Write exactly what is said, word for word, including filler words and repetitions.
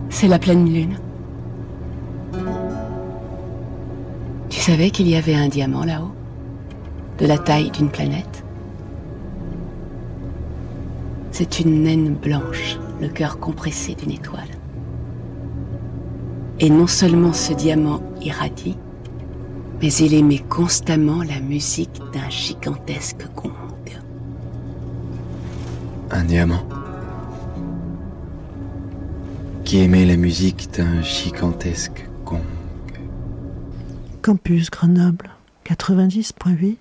C'est la pleine lune. Tu savais qu'il y avait un diamant là-haut, de la taille d'une planète? C'est une naine blanche, le cœur compressé d'une étoile. Et non seulement ce diamant irradie, mais il émet constamment la musique d'un gigantesque gong. Un diamant qui émet la musique d'un gigantesque gong. Campus Grenoble quatre-vingt-dix point huit